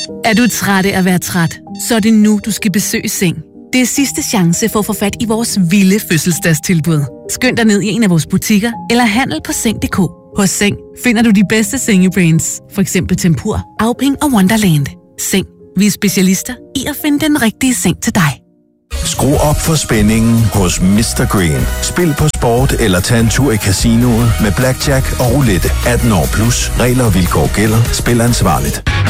Er du træt af at være træt? Så er det nu, du skal besøge Seng. Det er sidste chance for at få fat i vores vilde fødselsdagstilbud. Skynd dig ned i en af vores butikker, eller handel på Seng.dk. Hos Seng finder du de bedste sengebrands, for eksempel Tempur, Auping og Wonderland. Seng. Vi er specialister i at finde den rigtige seng til dig. Skru op for spændingen hos Mr. Green. Spil på sport eller tag en tur i casinoet med blackjack og roulette. 18 år plus. Regler og vilkår gælder. Spil ansvarligt.